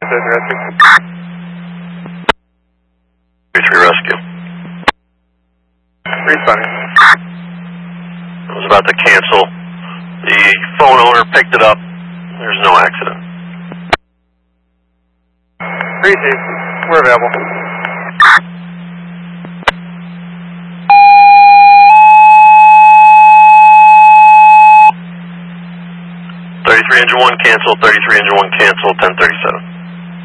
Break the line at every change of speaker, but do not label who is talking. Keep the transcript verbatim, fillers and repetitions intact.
three rescue.
Responding.
I was about to cancel. The phone owner picked it up. There's no accident.
three Chief, we're available.
thirty-three engine one cancel, thirty-three engine one cancel, ten thirty-seven.